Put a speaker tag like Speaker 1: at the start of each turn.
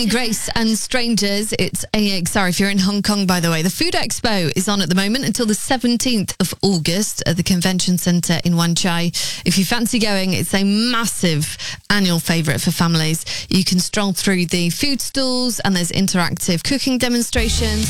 Speaker 1: Hi, Grace and strangers. It's AXR. If you're in Hong Kong, by the way, the Food Expo is on at the moment until the 17th of August at the Convention Centre in Wan Chai. If you fancy going, it's a massive annual favourite for families. You can stroll through the food stalls and there's interactive cooking demonstrations.